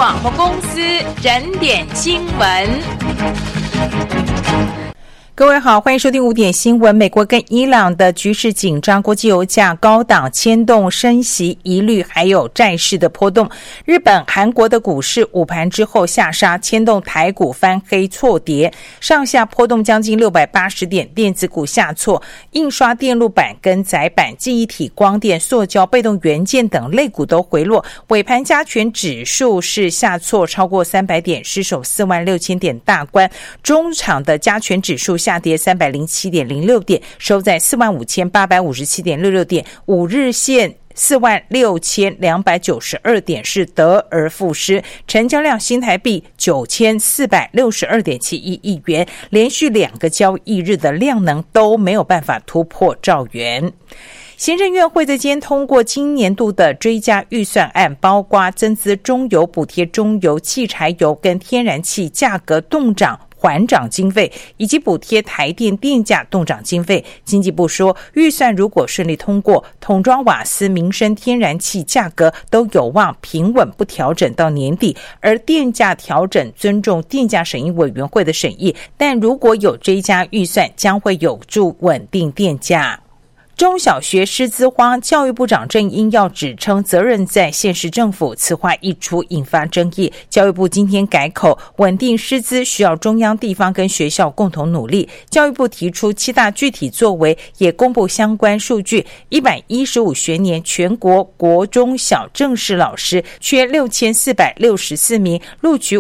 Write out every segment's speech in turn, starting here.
广播公司整点新闻。各位好，欢迎收听5点新闻。美国跟伊朗的局势紧张，国际油价高档牵动升息疑虑，还有债市的波动。日本、韩国的股市午盘之后下杀，牵动台股翻黑错跌，上下波动将近680点，电子股下挫，印刷电路板跟载板、记忆体、光电、塑胶、被动元件等类股都回落。尾盘加权指数是下挫超过300点，失守46000点大关。中场的加权指数下跌307.06点，收在45857.66点，5日线46292点是得而复失，成交量新台币9462.71亿元，连续2个交易日的量能都没有办法突破兆元。行政院会在今天通过今年度的追加预算案，包括增资中油、补贴中油、汽柴油跟天然气价格动涨缓涨经费，以及补贴台电电价动涨经费。经济部说，预算如果顺利通过，桶装瓦斯、民生天然气价格都有望平稳不调整到年底，而电价调整尊重电价审议委员会的审议，但如果有追加预算，将会有助稳定电价。中小学师资荒，教育部长郑英耀指称责任在县市政府，此话一出引发争议。教育部今天改口，稳定师资需要中央地方跟学校共同努力。教育部提出7大具体作为，也公布相关数据。115学年全国国中小正式老师缺6464名，录取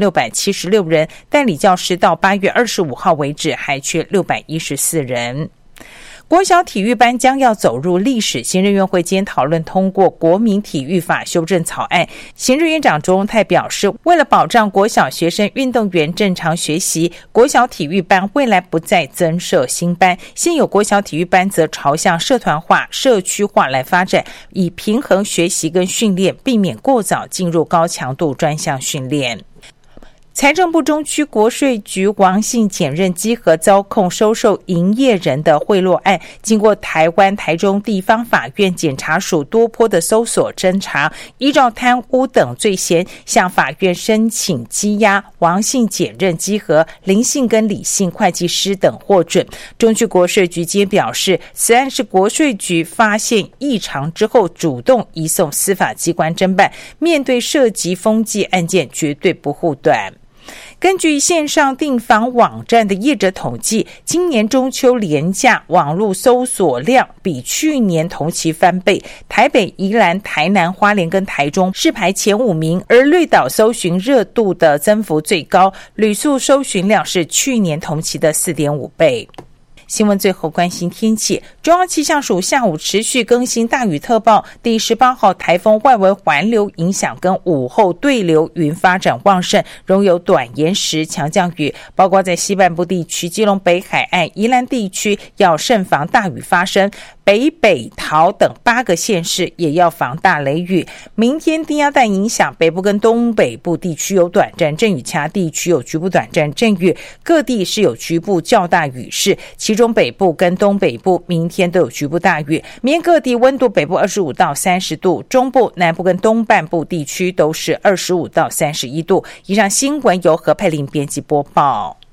5676人，代理教师到8月25号为止还缺614人。国小体育班将要走入历史，行政院会今天讨论通过国民体育法修正草案。行政院长卓荣泰表示，为了保障国小学生运动员正常学习，国小体育班未来不再增设新班，现有国小体育班则朝向社团化、社区化来发展，以平衡学习跟训练，避免过早进入高强度专项训练。财政部中区国税局王姓检认稽核遭控收受营业人的贿赂案，经过台湾台中地方法院检察署多波的搜索侦查，依照贪污等罪嫌向法院申请羁押王姓检认稽核、林姓跟李姓会计师等获准。中区国税局今天表示，此案是国税局发现异常之后主动移送司法机关侦办，面对涉及风纪案件绝对不护短。根据线上订房网站的业者统计，今年中秋连假网络搜索量比去年同期翻倍，台北、宜兰、台南、花莲跟台中是排前5名，而绿岛搜寻热度的增幅最高，旅宿搜寻量是去年同期的 4.5 倍。新闻最后关心天气，中央气象署下午持续更新大雨特报，第18号台风外围环流影响跟午后对流云发展旺盛，容有短延时强降雨，包括在西半部地区、基隆北海岸、宜兰地区要慎防大雨发生，北桃等8个县市也要防大雷雨。明天低压带影响北部跟东北部地区有短暂阵雨，其他地区有局部短暂阵雨，各地是有局部较大雨势，其中北部跟东北部明天都有局部大雨。明天各地温度，北部25到30度，中部、南部跟东半部地区都是25到31度。以上新闻由何佩玲编辑播报。